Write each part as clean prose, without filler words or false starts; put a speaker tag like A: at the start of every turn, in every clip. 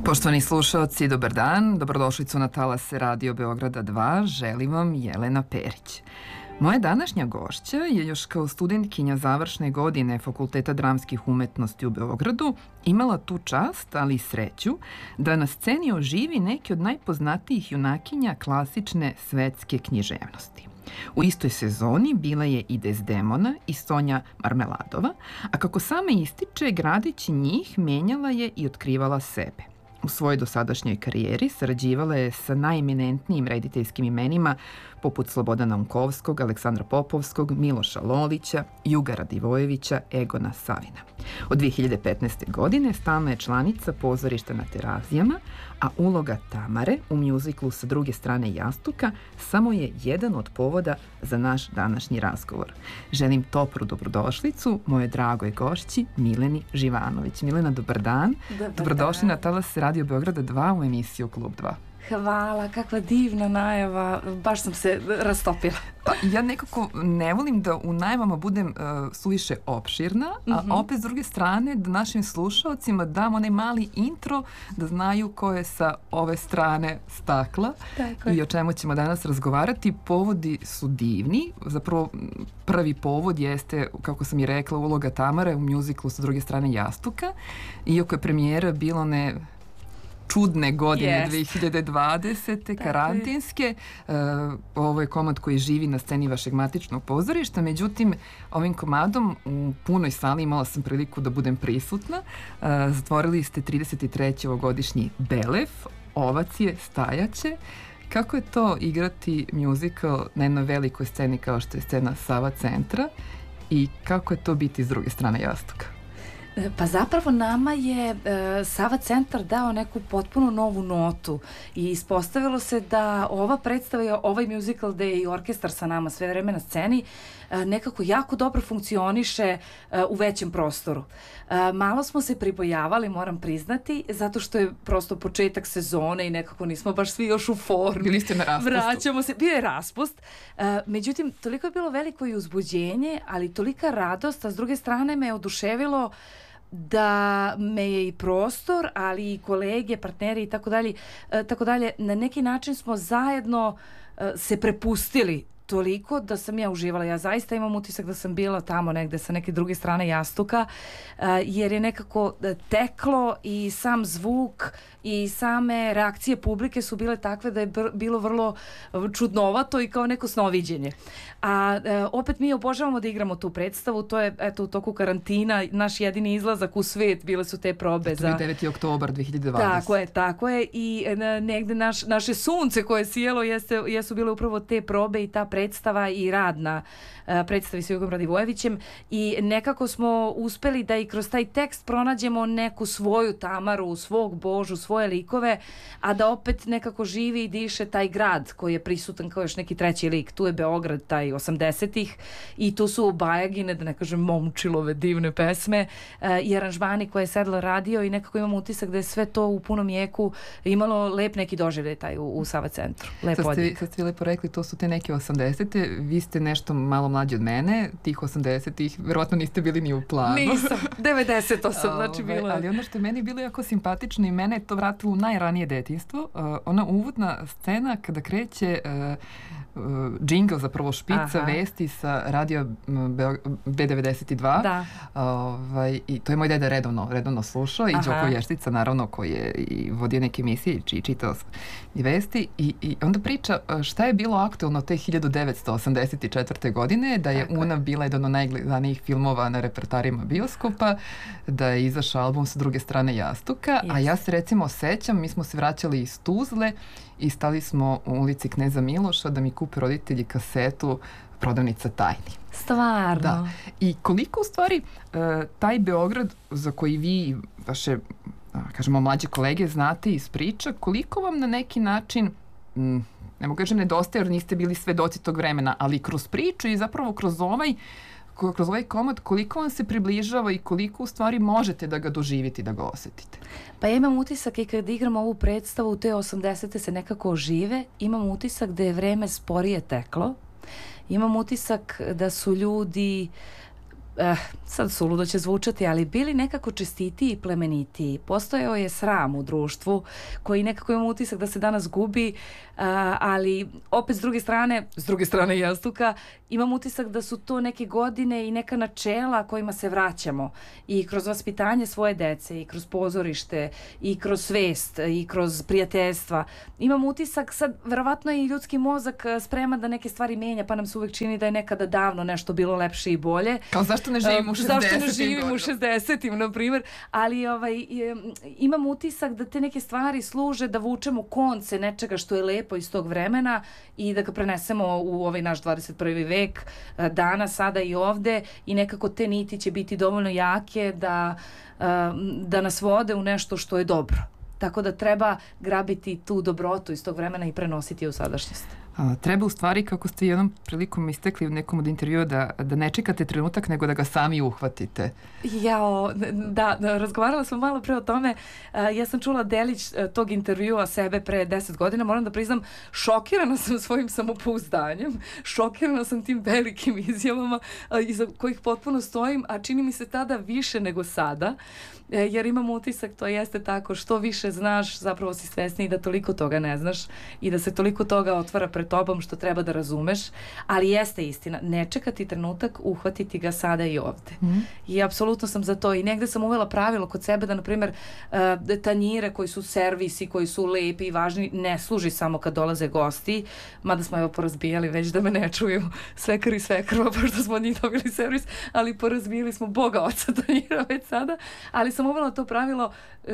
A: Poštovani slušaoci, dobar dan. Dobrodošlicu na talase Radio Beograda 2. Želim vam Jelena Perić. Moja današnja gošća je još kao studentkinja završne godine Fakulteta dramskih umetnosti u Beogradu imala tu čast, ali i sreću, da na sceni oživi neki od najpoznatijih junakinja klasične svetske književnosti. U istoj sezoni bila je i Desdemona i Sonja Marmeladova, a kako sama ističe, gradeći njih menjala je i otkrivala sebe. U svojoj dosadašnjoj karijeri sarađivala je sa najeminentnijim rediteljskim imenima poput Slobodana Unkovskog, Aleksandra Popovskog, Miloša Lolića, Juga Radivojevića, Egona Savina. Od 2015. godine stalna je članica pozorišta na Terazijama, a uloga Tamare u mjuziklu Sa druge strane jastuka samo je jedan od povoda za naš današnji razgovor. Želim toplu dobrodošlicu moje dragoj gošći Mileni Živanović. Milena, dobar dan. Dobrodošli na talas Radio Beograda 2 u emisiju Klub 2.
B: Hvala, kakva divna najava, baš sam se rastopila.
A: Pa ja nekako ne volim da u najavama budem suviše opširna, a opet s druge strane da našim slušalcima dam onaj mali intro da znaju ko je sa ove strane stakla i o čemu ćemo danas razgovarati. Povodi su divni, zapravo prvi povod jeste, kako sam i rekla, uloga Tamare u mjuziklu Sa druge strane jastuka, iako je premijera bilo čudne godine 2020. karantinske. Ovo je komad koji živi na sceni vašeg matičnog pozorišta, međutim ovim komadom u punoj sali imala sam priliku da budem prisutna. Zatvorili ste 33. ovogodišnji Belev, Ovacije, Stajaće. Kako je to igrati mjuzikl na jednoj velikoj sceni kao što je scena Sava centra i kako je to biti s druge strane jastuka?
B: Pa zapravo nama je Sava centar dao neku potpuno novu notu i ispostavilo se da ova predstava, ovaj musical gde je i orkestar sa nama sve vreme na sceni, nekako jako dobro funkcioniše u većem prostoru. Malo smo se pribojavali, moram priznati, zato što je prosto početak sezone i nekako nismo baš svi još u formi.
A: Bili ste na raspustu.
B: Vraćamo se, bio je raspust. Međutim, toliko je bilo veliko i uzbuđenje, ali tolika radost, a s druge strane me je oduševilo da me je i prostor, ali i kolege, partneri i tako dalje, na neki način smo zajedno se prepustili toliko da sam ja uživala. Ja zaista imam utisak da sam bila tamo negde sa neke druge strane jastuka, jer je nekako teklo i sam zvuk i same reakcije publike su bile takve da je bilo vrlo čudnovato i kao neko snoviđenje. A opet mi obožavamo da igramo tu predstavu, to je eto u toku karantina naš jedini izlazak u svet, bile su te probe za
A: 9. oktobar 2020.
B: Tako je i negde naše sunce koje je sijelo jesu bile upravo te probe i ta predstava i rad na predstavi sa Jugom Radivojevićem i nekako smo uspeli da i kroz taj tekst pronađemo neku svoju Tamaru, svog Božu, svoje likove, a da opet nekako živi i diše taj grad koji je prisutan kao još neki treći lik. Tu je Beograd, taj 80-ih i tu su Bajagine, da ne kažem Momčilove divne pesme i aranžmani koje je Sedlar radio i nekako imamo utisak da je sve to u punom jeku imalo lep neki doživljaj taj u Sava centru. Lep odjek.
A: Sad ste lepo rekli, to su te neke 80-te, vi ste nešto malo mlađi od mene, tih 80-ih, verovatno niste bili ni u planu.
B: Nisam, 98, znači bilo je.
A: Ali ono što je meni bilo jako simpatično i mene je to vratilo u najranije detinjstvo, ona uvodna scena kada kreće džingl, zapravo špica vesti sa radio B92.
B: Da.
A: I to je moj deda redovno slušao i Đoko Ještica, naravno, koji je i vodio neke emisije i čitao i vesti i onda priča šta je bilo aktuelno te 1984. godine, da je Una bila jedan od najgledanijih filmova na repertoarima bioskopa, da je izašao album Sa druge strane jastuka, a ja se recimo sećam, mi smo se vraćali iz Tuzle i stali smo u ulici Kneza Miloša da mi kupe roditelji kasetu Prodavnica tajni.
B: Stvarno?
A: Da. I koliko u stvari taj Beograd za koji vi, vaše, kažemo, mlađe kolege znate iz priča, koliko vam na neki način, ne mogu kažem nedostaje jer niste bili svedoci tog vremena, ali kroz priču i zapravo kroz ovaj komad, koliko vam se približava i koliko u stvari možete da ga doživite, da ga osetite?
B: Pa ja imam utisak i kad igram ovu predstavu, te 80-te se nekako ožive, imam utisak da je vreme sporije teklo, imam utisak da su ljudi sad suludo će zvučati, ali bili nekako čestitiji i plemenitiji. Postojao je sram u društvu koji nekako imam utisak da se danas gubi, ali opet s druge strane jastuka, imam utisak da su to neke godine i neka načela kojima se vraćamo i kroz vaspitanje svoje dece i kroz pozorište i kroz svest i kroz prijateljstva. Imam utisak, sad verovatno i ljudski mozak spreman da neke stvari menja, pa nam se uvek čini da je nekada davno nešto bilo lepše i bolje.
A: Kao zašto ne živimo u 60-im?
B: Zašto ne živimo u 60-im, na primjer. Ali imam utisak da te neke stvari služe da vučemo konce nečega što je lepo iz tog vremena i da ga prenesemo u ovaj naš 21. vek, danas, sada i ovde, i nekako te niti će biti dovoljno jake da nas vode u nešto što je dobro. Tako da treba grabiti tu dobrotu iz tog vremena i prenositi je u sadašnjost.
A: Treba u stvari, kako ste jednom prilikom istekli u nekom od intervjua, da ne čekate trenutak, nego da ga sami uhvatite.
B: Da, razgovarala smo malo pre o tome. Ja sam čula delić tog intervjua sebe pre 10 godina. Moram da priznam, šokirana sam svojim samopouzdanjem, šokirana sam tim velikim izjavama iza kojih potpuno stojim, a čini mi se tada više nego sada. Jer imam utisak, to jeste tako, što više znaš, zapravo si svesniji da toliko toga ne znaš i da se toliko toga otvara pred tobom što treba da razumeš, ali jeste istina, ne čekati trenutak, uhvatiti ga sada i ovde. I apsolutno sam za to i negde sam uvela pravilo kod sebe da, na primjer, tanjire koji su servisi, koji su lepi i važni, ne služi samo kad dolaze gosti, mada smo evo porazbijali već da me ne čuju svekar i svekrva, pošto smo od njih dobili servis, ali porazbijali smo Boga oca tanjira već sada, ali sam uvela to pravilo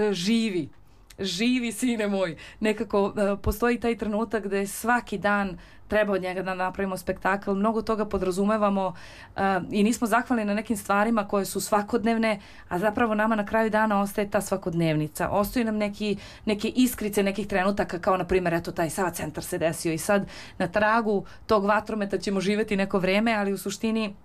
B: živi sine moj. Nekako postoji taj trenutak gde svaki dan treba od njega da napravimo spektakl, mnogo toga podrazumevamo i nismo zahvalni na nekim stvarima koje su svakodnevne, a zapravo nama na kraju dana ostaje ta svakodnevnica. Ostaju nam neke iskrice nekih trenutaka, kao na primjer, eto, taj Sava centar se desio i sad na tragu tog vatrometa ćemo živjeti neko vreme, ali u suštini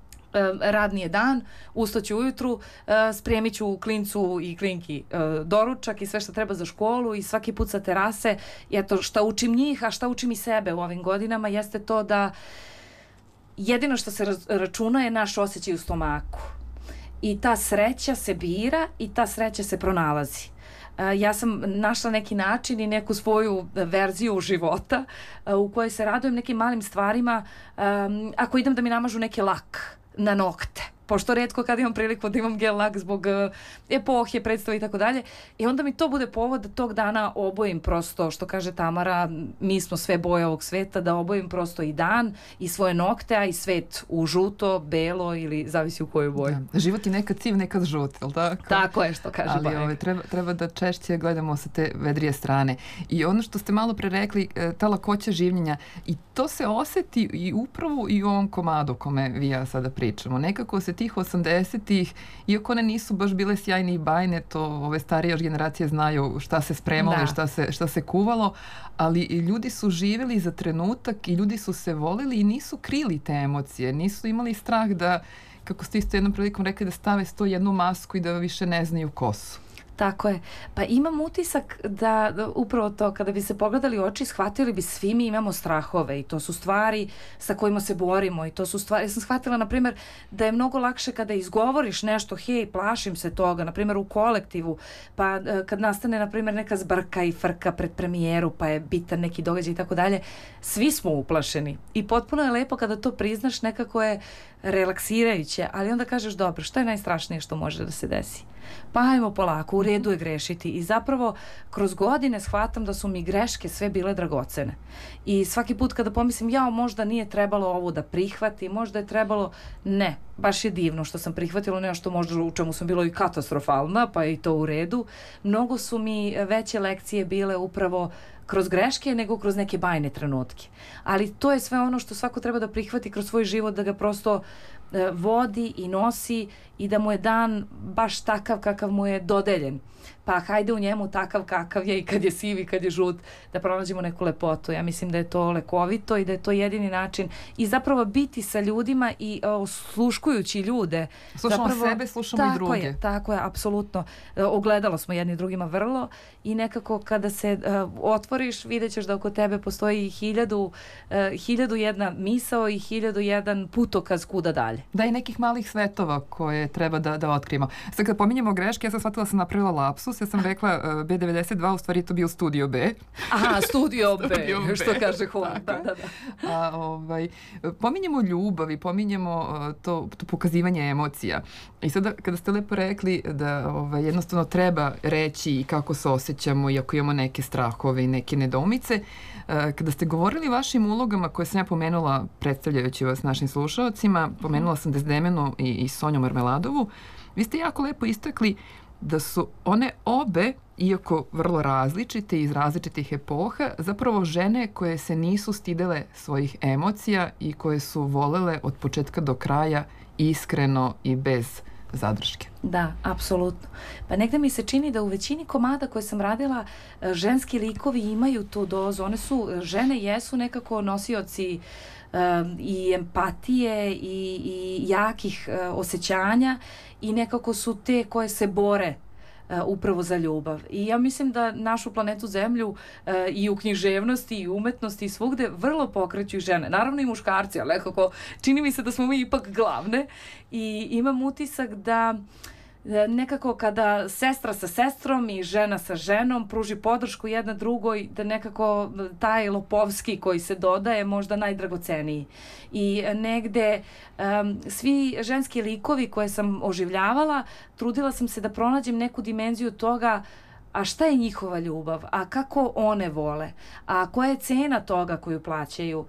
B: radni je dan, ustaću ujutru, spremit ću klincu i klinki doručak i sve što treba za školu i svaki put sa terase. I eto, šta učim njih, a šta učim i sebe u ovim godinama, jeste to da jedino što se računa je naš osjećaj u stomaku. I ta sreća se bira i ta sreća se pronalazi. Ja sam našla neki način i neku svoju verziju života u kojoj se radujem nekim malim stvarima, ako idem da mi namažu neki lak na nokte, pošto retko kad imam priliku da imam gel lak zbog epohe, predstave i tako dalje. I onda mi to bude povod da tog dana obojim prosto, što kaže Tamara, mi smo sve boje ovog sveta, da obojim prosto i dan i svoje nokte, a i svet u žuto, belo ili zavisi u kojoj boji.
A: Da, život je nekad siv, nekad žut, je li tako?
B: Tako je, što kaže bajka.
A: Ali treba da češće gledamo sa te vedrije strane. I ono što ste malo pre rekli, ta lakoća življenja, i to se oseti i upravo i u ovom komadu kome vi ja sada pričamo. Nekako se tih 80-ih, iako one nisu baš bile sjajne i bajne, to ove starije generacije znaju šta se spremalo i šta se kuvalo, ali ljudi su živjeli za trenutak i ljudi su se volili i nisu krili te emocije, nisu imali strah da, kako ste isto jednom prilikom rekli, da stave 101 masku i da više ne znaju ko su.
B: Tako je. Pa imam utisak da upravo to, kada bi se pogledali u oči, shvatili bi svi mi imamo strahove i to su stvari sa kojima se borimo i to su stvari. Ja sam shvatila, na primjer, da je mnogo lakše kada izgovoriš nešto, hej, plašim se toga, na primjer u kolektivu, pa kad nastane, na primjer, neka zbrka i frka pred premijeru, pa je bitan neki događaj i tako dalje, svi smo uplašeni i potpuno je lepo kada to priznaš, nekako je relaksirajuće, ali onda kažeš, dobro, što je najstrašnije što može da se desi? Pa ajmo polako, u redu je grešiti i zapravo kroz godine shvatam da su mi greške sve bile dragocene i svaki put kada pomislim, možda nije trebalo ovo da prihvati, možda je trebalo, ne, baš je divno što sam prihvatila nešto možda u čemu sam bilo i katastrofalna, pa je i to u redu. Mnogo su mi veće lekcije bile upravo kroz greške nego kroz neke bajne trenutke. Ali to je sve ono što svako treba da prihvati kroz svoj život, da ga prosto vodi i nosi i da mu je dan baš takav kakav mu je dodeljen. Pa hajde u njemu takav kakav je i kad je siv i kad je žut, da pronađemo neku lepotu. Ja mislim da je to lekovito i da je to jedini način. I zapravo biti sa ljudima i osluškujući ljude.
A: Slušamo
B: zapravo,
A: sebe, slušamo i druge.
B: Tako je, apsolutno. Ogledalo smo jedni drugima vrlo i nekako kada se otvoriš, vidjet ćeš da oko tebe postoji 1001 misao i 1001 putokaz kuda dalje.
A: Da, i nekih malih svetova koje treba da otkrijemo. Sad kad pominjemo greške, ja sam shvatila da sam napravila lapsus. Ja sam rekla B92, u stvari to bio Studio B.
B: Aha, Studio B, što kaže Juan. Da.
A: Pominjemo ljubav i pominjemo to pokazivanje emocija. I sada kada ste lepo rekli da jednostavno treba reći kako se osjećamo i ako imamo neke strahove i neke nedoumice, kada ste govorili o vašim ulogama koje sam ja pomenula predstavljajući vas našim slušalcima, pomenula sam Desdemonu i Sonju Marmeladovu, vi ste jako lepo istakli da su one obe, iako vrlo različite iz različitih epoha, zapravo žene koje se nisu stidele svojih emocija i koje su volele od početka do kraja iskreno i bez zadrške.
B: Da, apsolutno. Pa negde mi se čini da u većini komada koje sam radila ženski likovi imaju tu dozu. Žene jesu nekako nosioci i empatije i jakih osjećanja i nekako su te koje se bore upravo za ljubav. I ja mislim da našu planetu Zemlju i u književnosti i umetnosti i svugde vrlo pokreću i žene. Naravno i muškarci, ali nekako čini mi se da smo mi ipak glavne i imam utisak da nekako kada sestra sa sestrom i žena sa ženom pruži podršku jedna drugoj, da nekako taj lopovski koji se dodaje možda najdragoceniji. I negde svi ženski likovi koje sam oživljavala, trudila sam se da pronađem neku dimenziju toga a šta je njihova ljubav, a kako one vole, a koja je cena toga koju plaćaju.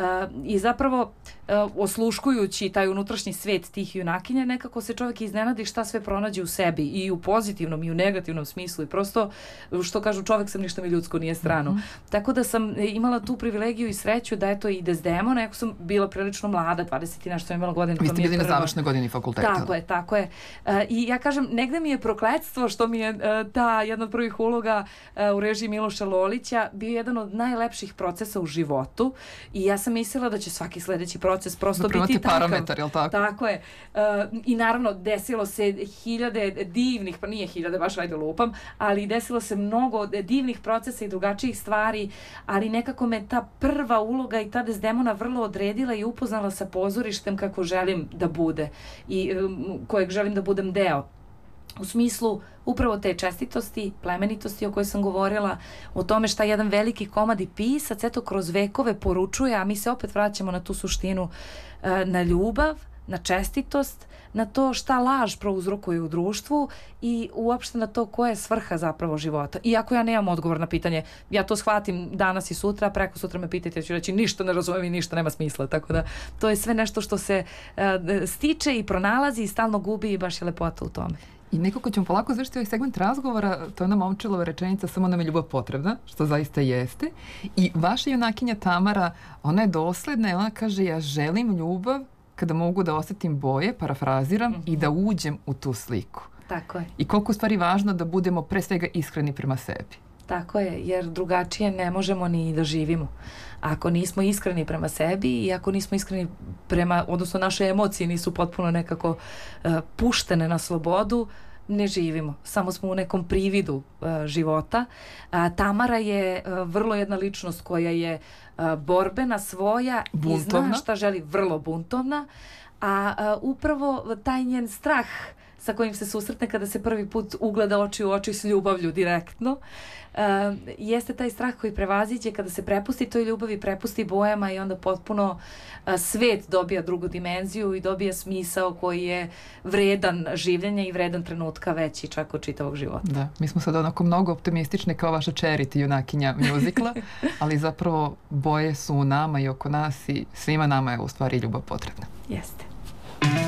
B: I zapravo osluškujući taj unutrašnji svet tih junakinja, nekako se čovjek iznenadi šta sve pronađe u sebi i u pozitivnom i u negativnom smislu i prosto, što kažu, čovjek sam, ništa mi ljudsko nije strano. Tako da sam imala tu privilegiju i sreću da eto i Desdemona, jako sam bila prilično mlada, 20 i nešto sam imala godina.
A: Vi ste bili na završnoj godini fakulteta.
B: Tako je. I ja kažem, negde mi je prokletstvo što mi je ta jedna od prvih uloga u režiji Miloša Lolića bio jedan od najlepših procesa u životu i ja sam mislila da će svaki sledeći proces prosto biti takav.
A: Parametar, je li tako?
B: Tako je. I naravno desilo se hiljade divnih, pa nije hiljade, baš ajde lupam, ali desilo se mnogo divnih procesa i drugačijih stvari, ali nekako me ta prva uloga i ta Desdemona vrlo odredila i upoznala sa pozorištem kako želim da bude i kojeg želim da budem deo. U smislu upravo te čestitosti, plemenitosti o kojoj sam govorila, o tome šta jedan veliki komad i pisac eto kroz vekove poručuje, a mi se opet vraćamo na tu suštinu, na ljubav, na čestitost, na to šta laž prouzrokuje u društvu i uopšte na to koja je svrha zapravo života. Iako ja nemam odgovor na pitanje, ja to shvatim danas i sutra, preko sutra me pitajte, ja ću reći ništa ne razumem i ništa nema smisla, tako da to je sve nešto što se stiče i pronalazi i stalno gubi i baš je lepota u tome.
A: I nekako ćemo polako završiti ovaj segment razgovora, to je ona Momčilova rečenica, samo nam je ljubav potrebna, što zaista jeste. I vaša junakinja Tamara, ona je dosledna i ona kaže, ja želim ljubav kada mogu da osetim boje, parafraziram, i da uđem u tu sliku.
B: Tako je.
A: I koliko je stvari važno da budemo pre svega iskreni prema sebi.
B: Tako je, jer drugačije ne možemo ni da živimo. Ako nismo iskreni prema sebi i ako nismo iskreni odnosno naše emocije nisu potpuno nekako puštene na slobodu, ne živimo. Samo smo u nekom prividu života. Tamara je vrlo jedna ličnost koja je borbena, svoja,
A: buntovna.
B: I zna šta želi, vrlo buntovna, a upravo taj njen strah sa kojim se susretne kada se prvi put ugleda oči u oči s ljubavlju direktno, jeste taj strah koji prevaziđe kada se prepusti toj ljubavi, prepusti bojama i onda potpuno svet dobija drugu dimenziju i dobija smisao koji je vredan življenja i vredan trenutka veći čak od čitavog života.
A: Da, mi smo sad onako mnogo optimistične kao vaša Charity, junakinja mjuzikla, ali zapravo boje su u nama i oko nas i svima nama je u stvari ljubav potrebna.
B: Jeste.